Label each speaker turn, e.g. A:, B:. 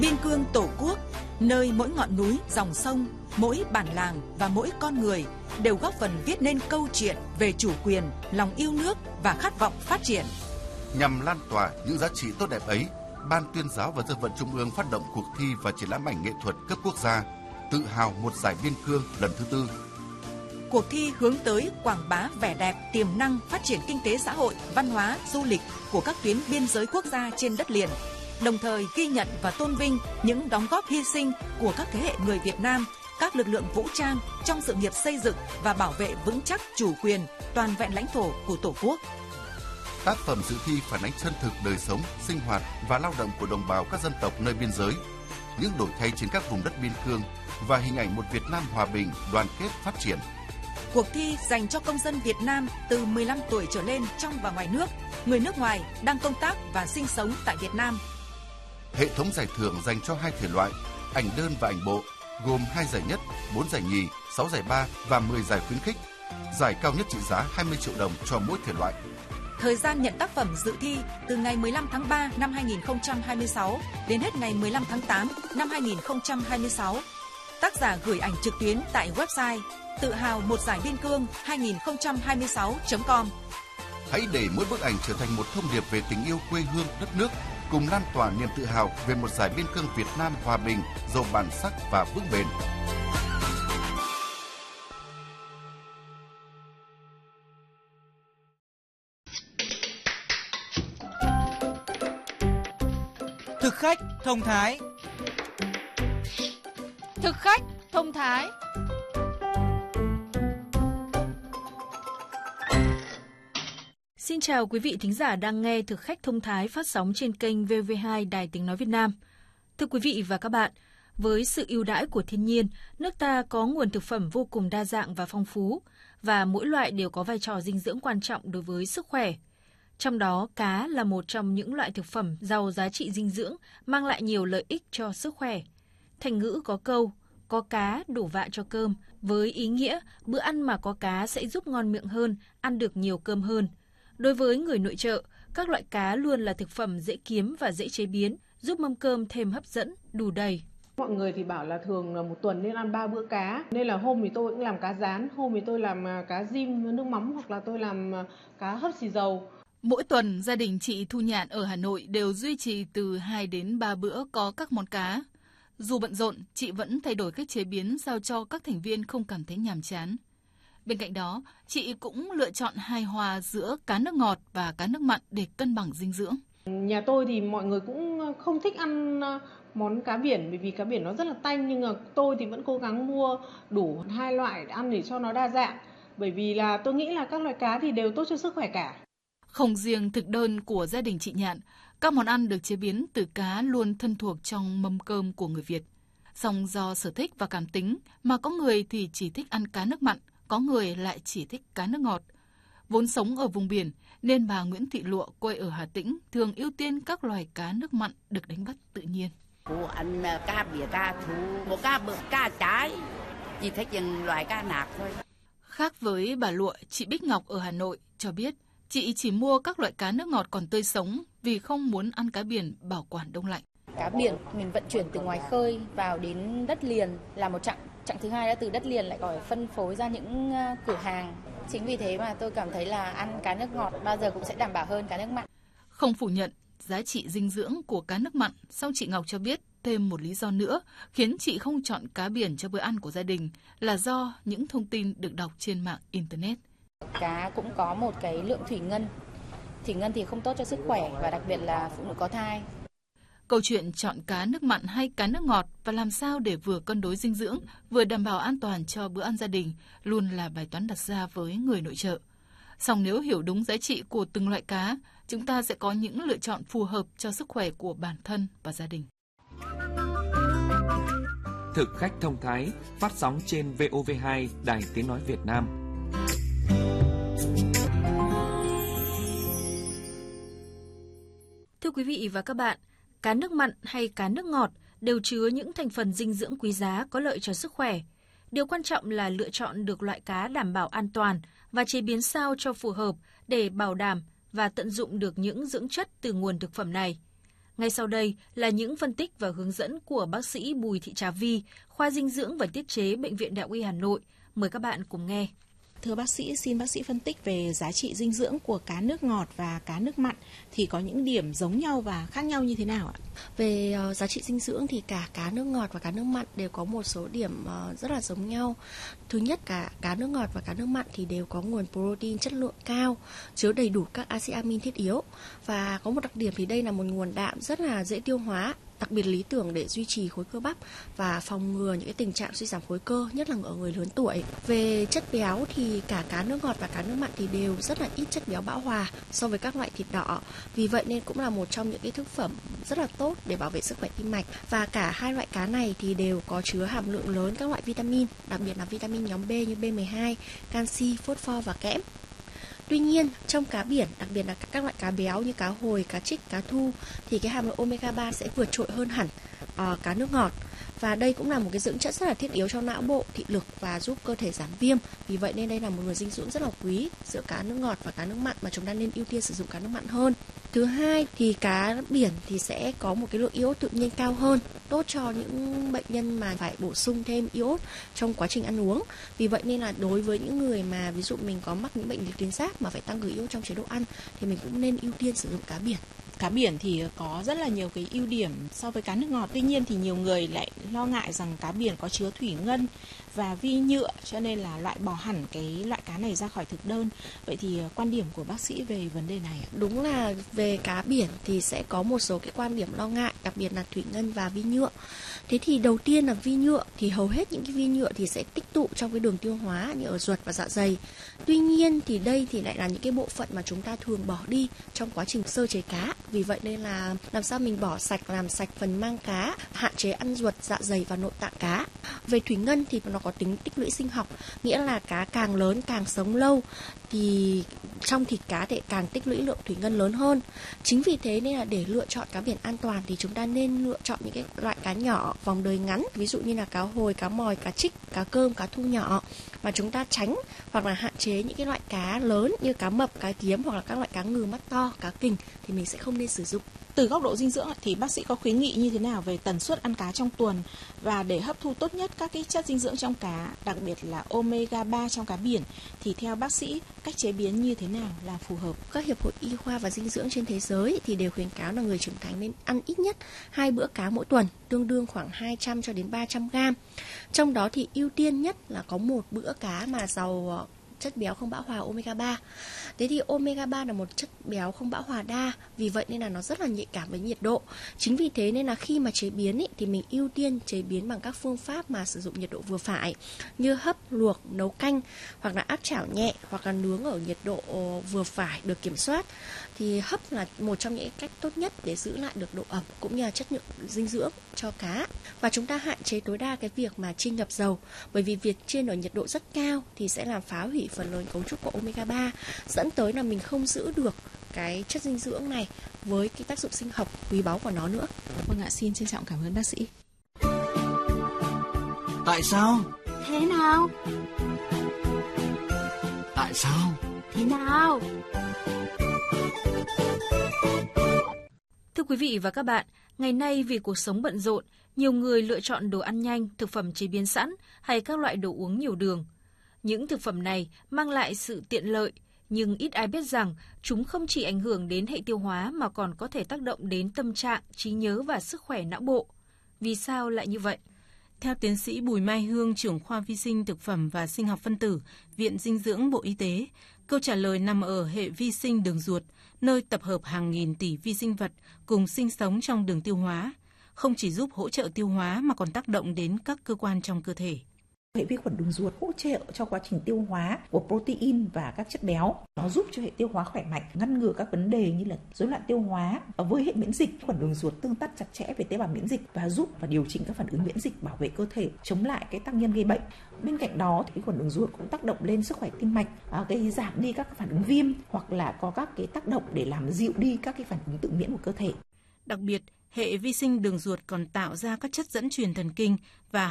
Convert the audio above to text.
A: Biên cương Tổ quốc, nơi mỗi ngọn núi, dòng sông, mỗi bản làng và mỗi con người đều góp phần viết nên câu chuyện về chủ quyền, lòng yêu nước và khát vọng phát triển.
B: Nhằm lan tỏa những giá trị tốt đẹp ấy, Ban Tuyên giáo và Dân vận Trung ương phát động cuộc thi và triển lãm ảnh nghệ thuật cấp quốc gia Tự hào một giải biên cương lần thứ 4.
A: Cuộc thi hướng tới quảng bá vẻ đẹp, tiềm năng, phát triển kinh tế xã hội, văn hóa, du lịch của các tuyến biên giới quốc gia trên đất liền, đồng thời ghi nhận và tôn vinh những đóng góp hy sinh của các thế hệ người Việt Nam, các lực lượng vũ trang trong sự nghiệp xây dựng và bảo vệ vững chắc chủ quyền, toàn vẹn lãnh thổ của Tổ quốc.
B: Tác phẩm dự thi phản ánh chân thực đời sống, sinh hoạt và lao động của đồng bào các dân tộc nơi biên giới, những đổi thay trên các vùng đất biên cương và hình ảnh một Việt Nam hòa bình, đoàn kết, phát triển.
A: Cuộc thi dành cho công dân Việt Nam từ 15 tuổi trở lên trong và ngoài nước, người nước ngoài đang công tác và sinh sống tại Việt Nam.
B: Hệ thống giải thưởng dành cho 2 thể loại, ảnh đơn và ảnh bộ, gồm 2 giải nhất, 4 giải nhì, 6 giải ba và 10 giải khuyến khích. Giải cao nhất trị giá 20 triệu đồng cho mỗi thể loại.
A: Thời gian nhận tác phẩm dự thi từ ngày 15 tháng 3 năm 2026 đến hết ngày 15 tháng 8 năm 2026. Tác giả gửi ảnh trực tuyến tại website tự hào một giải biên cương 2026.com.
B: Hãy để mỗi bức ảnh trở thành một thông điệp về tình yêu quê hương, đất nước, cùng lan tỏa niềm tự hào về một giải biên cương Việt Nam hòa bình, giàu bản sắc và vững bền.
C: Thực khách thông thái.
D: Thực khách thông thái.
E: Xin chào quý vị thính giả đang nghe Thực khách thông thái phát sóng trên kênh VV2 Đài Tiếng nói Việt Nam. Thưa quý vị và các bạn, với sự ưu đãi của thiên nhiên, nước ta có nguồn thực phẩm vô cùng đa dạng và phong phú, và mỗi loại đều có vai trò dinh dưỡng quan trọng đối với sức khỏe. Trong đó, cá là một trong những loại thực phẩm giàu giá trị dinh dưỡng, mang lại nhiều lợi ích cho sức khỏe. Thành ngữ có câu, có cá đủ vạ cho cơm, với ý nghĩa bữa ăn mà có cá sẽ giúp ngon miệng hơn, ăn được nhiều cơm hơn. Đối với người nội trợ, các loại cá luôn là thực phẩm dễ kiếm và dễ chế biến, giúp mâm cơm thêm hấp dẫn, đủ đầy.
F: Mọi người thì bảo là thường là một tuần nên ăn 3 bữa cá, nên là hôm thì tôi cũng làm cá rán, hôm thì tôi làm cá rim nước mắm, hoặc là tôi làm cá hấp xì dầu.
D: Mỗi tuần, gia đình chị Thu Nhạn ở Hà Nội đều duy trì từ 2 đến 3 bữa có các món cá. Dù bận rộn, chị vẫn thay đổi cách chế biến sao cho các thành viên không cảm thấy nhàm chán. Bên cạnh đó, chị cũng lựa chọn hài hòa giữa cá nước ngọt và cá nước mặn để cân bằng dinh dưỡng.
F: Nhà tôi thì mọi người cũng không thích ăn món cá biển, bởi vì cá biển nó rất là tanh, nhưng mà tôi thì vẫn cố gắng mua đủ 2 loại để ăn để cho nó đa dạng. Bởi vì là tôi nghĩ là các loại cá thì đều tốt cho sức khỏe cả.
D: Không riêng thực đơn của gia đình chị Nhạn, các món ăn được chế biến từ cá luôn thân thuộc trong mâm cơm của người Việt. Song do sở thích và cảm tính mà có người thì chỉ thích ăn cá nước mặn, có người lại chỉ thích cá nước ngọt. Vốn sống ở vùng biển nên bà Nguyễn Thị Lụa quê ở Hà Tĩnh thường ưu tiên các loài cá nước mặn được đánh bắt tự nhiên.
G: Cô ăn cá biển, cá thú, một cá bự, cá trái, chỉ thích những loài cá nạc thôi.
D: Khác với bà Lụa, chị Bích Ngọc ở Hà Nội cho biết chị chỉ mua các loại cá nước ngọt còn tươi sống vì không muốn ăn cá biển bảo quản đông lạnh.
H: Cá biển mình vận chuyển từ ngoài khơi vào đến đất liền là một chặng. Chặng thứ hai đã từ đất liền lại còn phân phối ra những cửa hàng. Chính vì thế mà tôi cảm thấy là ăn cá nước ngọt bao giờ cũng sẽ đảm bảo hơn cá nước mặn.
D: Không phủ nhận giá trị dinh dưỡng của cá nước mặn, song chị Ngọc cho biết thêm một lý do nữa khiến chị không chọn cá biển cho bữa ăn của gia đình là do những thông tin được đọc trên mạng Internet.
H: Cá cũng có một cái lượng thủy ngân. Thủy ngân thì không tốt cho sức khỏe và đặc biệt là phụ nữ có thai.
D: Câu chuyện chọn cá nước mặn hay cá nước ngọt và làm sao để vừa cân đối dinh dưỡng, vừa đảm bảo an toàn cho bữa ăn gia đình luôn là bài toán đặt ra với người nội trợ. Song nếu hiểu đúng giá trị của từng loại cá, chúng ta sẽ có những lựa chọn phù hợp cho sức khỏe của bản thân và gia đình.
I: Thực khách thông thái phát sóng trên VOV2 Đài Tiếng nói Việt Nam.
E: Thưa quý vị và các bạn, cá nước mặn hay cá nước ngọt đều chứa những thành phần dinh dưỡng quý giá có lợi cho sức khỏe. Điều quan trọng là lựa chọn được loại cá đảm bảo an toàn và chế biến sao cho phù hợp để bảo đảm và tận dụng được những dưỡng chất từ nguồn thực phẩm này. Ngay sau đây là những phân tích và hướng dẫn của bác sĩ Bùi Thị Trà Vi, khoa dinh dưỡng và tiết chế Bệnh viện Đại học Y Hà Nội. Mời các bạn cùng nghe.
J: Thưa bác sĩ, xin bác sĩ phân tích về giá trị dinh dưỡng của cá nước ngọt và cá nước mặn thì có những điểm giống nhau và khác nhau như thế nào ạ?
K: Về giá trị dinh dưỡng thì cả cá nước ngọt và cá nước mặn đều có một số điểm rất là giống nhau. Thứ nhất, cả cá nước ngọt và cá nước mặn thì đều có nguồn protein chất lượng cao, chứa đầy đủ các axit amin thiết yếu. Và có một đặc điểm thì đây là một nguồn đạm rất là dễ tiêu hóa, đặc biệt lý tưởng để duy trì khối cơ bắp và phòng ngừa những cái tình trạng suy giảm khối cơ, nhất là ở người lớn tuổi. Về chất béo thì cả cá nước ngọt và cá nước mặn thì đều rất là ít chất béo bão hòa so với các loại thịt đỏ. Vì vậy nên cũng là một trong những cái thực phẩm rất là tốt để bảo vệ sức khỏe tim mạch. Và cả hai loại cá này thì đều có chứa hàm lượng lớn các loại vitamin, đặc biệt là vitamin nhóm B như B12, canxi, phosphor và kẽm. Tuy nhiên, trong cá biển, đặc biệt là các loại cá béo như cá hồi, cá trích, cá thu thì cái hàm lượng omega 3 sẽ vượt trội hơn hẳn cá nước ngọt. Và đây cũng là một cái dưỡng chất rất là thiết yếu cho não bộ, thị lực và giúp cơ thể giảm viêm. Vì vậy nên đây là một nguồn dinh dưỡng rất là quý giữa cá nước ngọt và cá nước mặn mà chúng ta nên ưu tiên sử dụng cá nước mặn hơn. Thứ hai thì cá biển thì sẽ có một cái lượng iốt tự nhiên cao hơn, tốt cho những bệnh nhân mà phải bổ sung thêm iốt trong quá trình ăn uống. Vì vậy nên là đối với những người mà ví dụ mình có mắc những bệnh lý tuyến giáp mà phải tăng cường iốt trong chế độ ăn thì mình cũng nên ưu tiên sử dụng cá biển.
J: Cá biển thì có rất là nhiều cái ưu điểm so với cá nước ngọt. Tuy nhiên thì nhiều người lại lo ngại rằng cá biển có chứa thủy ngân và vi nhựa, cho nên là loại bỏ hẳn cái loại cá này ra khỏi thực đơn. Vậy thì quan điểm của bác sĩ về vấn đề này ạ?
K: Đúng là về cá biển thì sẽ có một số cái quan điểm lo ngại, đặc biệt là thủy ngân và vi nhựa. Thế thì đầu tiên là vi nhựa, thì hầu hết những cái vi nhựa thì sẽ tích tụ trong cái đường tiêu hóa như ở ruột và dạ dày. Tuy nhiên thì đây thì lại là những cái bộ phận mà chúng ta thường bỏ đi trong quá trình sơ chế cá. Vì vậy nên là làm sao mình bỏ sạch, làm sạch phần mang cá, hạn chế ăn ruột, dạ dày và nội tạng cá. Về thủy ngân thì nó có tính tích lũy sinh học, nghĩa là cá càng lớn càng sống lâu thì trong thịt cá để càng tích lũy lượng thủy ngân lớn hơn. Chính vì thế nên là để lựa chọn cá biển an toàn thì chúng ta nên lựa chọn những cái loại cá nhỏ, vòng đời ngắn, ví dụ như là cá hồi, cá mòi, cá trích, cá cơm, cá thu nhỏ, mà chúng ta tránh hoặc là hạn chế những cái loại cá lớn như cá mập, cá kiếm hoặc là các loại cá ngừ mắt to, cá kình thì mình sẽ không nên sử dụng.
J: Từ góc độ dinh dưỡng thì bác sĩ có khuyến nghị như thế nào về tần suất ăn cá trong tuần và để hấp thu tốt nhất các cái chất dinh dưỡng trong cá, đặc biệt là omega 3 trong cá biển thì theo bác sĩ cách chế biến như thế nào là phù hợp?
K: Các hiệp hội y khoa và dinh dưỡng trên thế giới thì đều khuyến cáo là người trưởng thành nên ăn ít nhất 2 bữa cá mỗi tuần, tương đương khoảng 200 cho đến 300 gram. Trong đó thì ưu tiên nhất là có một bữa cá mà giàu chất béo không bão hòa omega 3. Thế thì omega 3 là một chất béo không bão hòa đa, vì vậy nên là nó rất là nhạy cảm với nhiệt độ. Chính vì thế nên là khi mà chế biến thì mình ưu tiên chế biến bằng các phương pháp mà sử dụng nhiệt độ vừa phải, như hấp, luộc, nấu canh, hoặc là áp chảo nhẹ, hoặc là nướng ở nhiệt độ vừa phải được kiểm soát. Thì hấp là một trong những cách tốt nhất để giữ lại được độ ẩm cũng như là chất lượng dinh dưỡng cho cá. Và chúng ta hạn chế tối đa cái việc mà chiên ngập dầu, bởi vì việc chiên ở nhiệt độ rất cao thì sẽ làm phá hủy phần lớn cấu trúc của omega 3, dẫn tới là mình không giữ được cái chất dinh dưỡng này với cái tác dụng sinh học quý báu của nó nữa.
J: Vâng ạ, xin trân trọng cảm ơn bác sĩ.
L: Tại sao?
M: Thế nào?
L: Tại sao?
M: Thế nào?
E: Thưa quý vị và các bạn, ngày nay vì cuộc sống bận rộn, nhiều người lựa chọn đồ ăn nhanh, thực phẩm chế biến sẵn hay các loại đồ uống nhiều đường. Những thực phẩm này mang lại sự tiện lợi, nhưng ít ai biết rằng chúng không chỉ ảnh hưởng đến hệ tiêu hóa mà còn có thể tác động đến tâm trạng, trí nhớ và sức khỏe não bộ. Vì sao lại như vậy?
N: Theo tiến sĩ Bùi Mai Hương, trưởng khoa vi sinh thực phẩm và sinh học phân tử, Viện Dinh dưỡng Bộ Y tế, câu trả lời nằm ở hệ vi sinh đường ruột, nơi tập hợp hàng nghìn tỷ vi sinh vật cùng sinh sống trong đường tiêu hóa, không chỉ giúp hỗ trợ tiêu hóa mà còn tác động đến các cơ quan trong cơ thể.
O: Hệ vi khuẩn đường ruột hỗ trợ cho quá trình tiêu hóa của protein và các chất béo. Nó giúp cho hệ tiêu hóa khỏe mạnh, ngăn ngừa các vấn đề như là rối loạn tiêu hóa. Với hệ miễn dịch, khuẩn đường ruột tương tác chặt chẽ với tế bào miễn dịch và giúp và điều chỉnh các phản ứng miễn dịch, bảo vệ cơ thể, chống lại cái tác nhân gây bệnh. Bên cạnh đó thì khuẩn đường ruột cũng tác động lên sức khỏe tim mạch, gây giảm đi các phản ứng viêm hoặc là có các cái tác động để làm dịu đi các cái phản ứng tự miễn của cơ thể.
N: Đặc biệt, hệ vi sinh đường ruột còn tạo ra các chất dẫn truyền thần kinh và